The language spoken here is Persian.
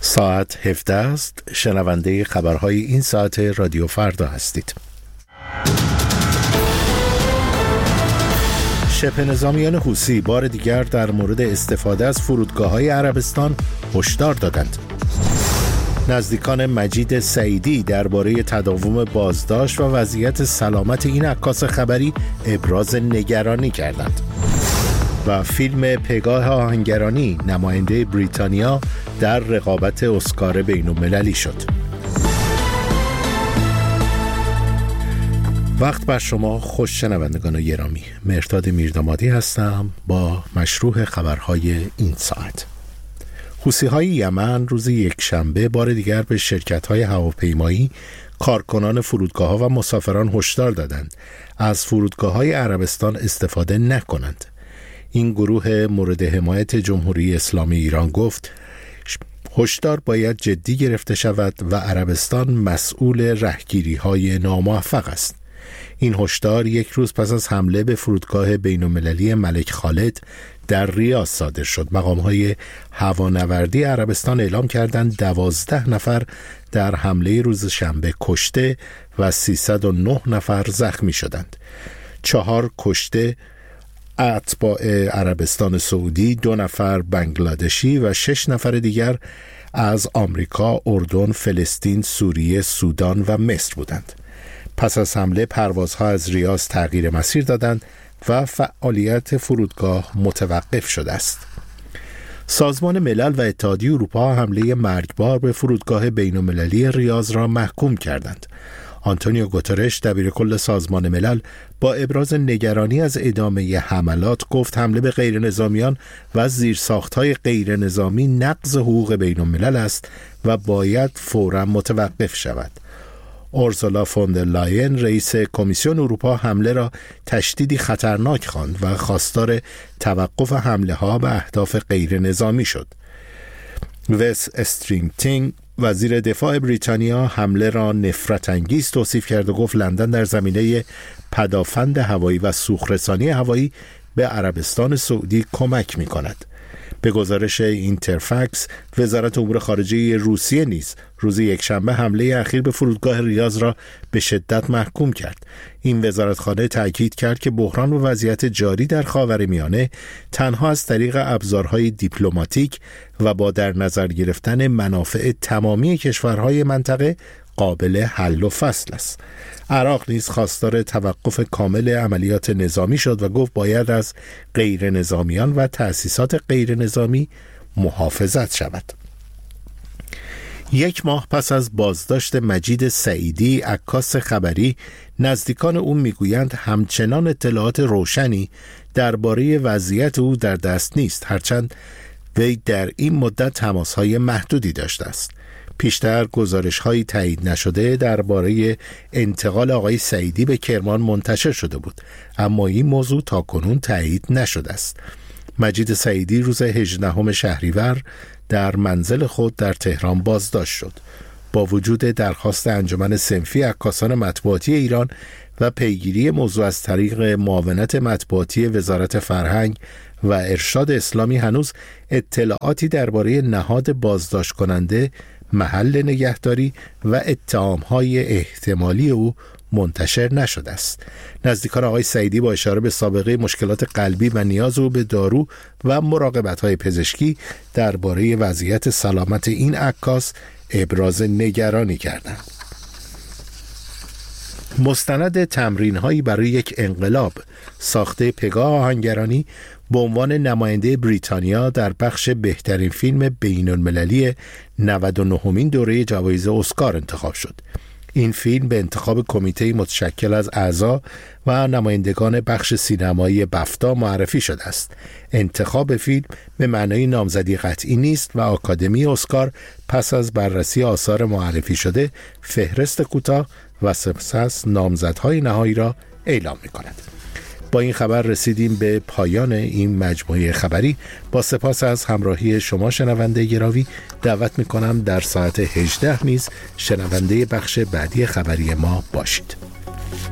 ساعت 17 است. شنونده خبرهای این ساعت رادیو فردا هستید. شبه نظامیان حوثی بار دیگر در مورد استفاده از فرودگاه‌های عربستان هشدار دادند. نزدیکان مجید سعیدی درباره تداوم بازداشت و وضعیت سلامت این عکاس خبری ابراز نگرانی کردند. و فیلم پگاه آهنگرانی نماینده بریتانیا در رقابت اسکار بین‌المللی شد. وقت بر شما خوش شنوندگان گرامی. مهرداد میردامادی هستم با مشروع خبرهای این ساعت. حوثی‌های یمن روز یکشنبه بار دیگر به شرکت‌های هواپیمایی، کارکنان فرودگاه‌ها و مسافران هشدار دادند از فرودگاه‌های عربستان استفاده نکنند. این گروه مورد حمایت جمهوری اسلامی ایران گفت هشدار باید جدی گرفته شود و عربستان مسئول رهگیری‌های ناموفق است. این هشدار یک روز پس از حمله به فرودگاه بین‌المللی ملک خالد در ریاض صادر شد. مقام‌های هوانوردی عربستان اعلام کردند 12 نفر در حمله روز شنبه کشته و 309 نفر زخمی شدند. 4 کشته اتباع عربستان سعودی، 2 نفر بنگلادشی و 6 نفر دیگر از آمریکا، اردن، فلسطین، سوریه، سودان و مصر بودند. پس از حمله پروازها از ریاض تغییر مسیر دادند و فعالیت فرودگاه متوقف شده است. سازمان ملل و اتحادیه اروپا حمله مرگبار به فرودگاه بین‌المللی ریاض را محکوم کردند. آنتونیو گوترش دبیرکل سازمان ملل با ابراز نگرانی از ادامه حملات گفت حمله به غیرنظامیان و زیرساخت‌های غیرنظامی نقض حقوق بین‌الملل است و باید فوراً متوقف شود. اورسولا فون در لاین رئیس کمیسیون اروپا حمله را تشدیدی خطرناک خواند و خواستار توقف حمله‌ها به اهداف غیرنظامی شد. وس استرینگتینگ وزیر دفاع بریتانیا حمله را نفرت انگیز توصیف کرد و گفت لندن در زمینه پدافند هوایی و سوخت‌رسانی هوایی به عربستان سعودی کمک می‌کند. به گزارش اینترفکس، وزارت امور خارجه روسیه نیز روز یکشنبه حمله اخیر به فرودگاه ریاض را به شدت محکوم کرد. این وزارتخانه تاکید کرد که بحران و وضعیت جاری در خاورمیانه تنها از طریق ابزارهای دیپلماتیک و با در نظر گرفتن منافع تمامی کشورهای منطقه قابل حل و فصل است. عراق نیز خواستار توقف کامل عملیات نظامی شد و گفت باید از غیر نظامیان و تأسیسات غیر نظامی محافظت شود. 1 ماه پس از بازداشت مجید سعیدی عکاس خبری، نزدیکان او میگویند همچنان اطلاعات روشنی درباره وضعیت او در دست نیست، هرچند وی در این مدت تماس‌های محدودی داشته است. پیشتر گزارش‌های تایید نشده درباره انتقال آقای سعیدی به کرمان منتشر شده بود، اما این موضوع تاکنون تایید نشده است. مجید سعیدی روز 18 شهریور در منزل خود در تهران بازداشت شد. با وجود درخواست انجمن صنفی عکاسان مطبوعاتی ایران و پیگیری موضوع از طریق معاونت مطبوعاتی وزارت فرهنگ و ارشاد اسلامی، هنوز اطلاعاتی درباره نهاد بازداشت کننده، محل نگهداری و اتهام‌های احتمالی او منتشر نشده است. نزدیکان آقای سعیدی با اشاره به سابقه مشکلات قلبی و نیاز او به دارو و مراقبت‌های پزشکی درباره وضعیت سلامت این عکاس ابراز نگرانی کردند. مستند تمرین‌هایی برای یک انقلاب ساخته پگاه آهنگرانی به عنوان نماینده بریتانیا در بخش بهترین فیلم بین‌المللی 99مین دوره جوایز اسکار انتخاب شد. این فیلم به انتخاب کمیته متشکل از اعضا و نمایندگان بخش سینمایی بفتا معرفی شده است. انتخاب فیلم به معنای نامزدی قطعی نیست و آکادمی اسکار پس از بررسی آثار معرفی شده فهرست کوتاه و سپس نامزدهای نهایی را اعلام می‌کند. با این خبر رسیدیم به پایان این مجموعه خبری. با سپاس از همراهی شما شنونده گرامی، دعوت می‌کنم در ساعت 18 نیز شنونده بخش بعدی خبری ما باشید.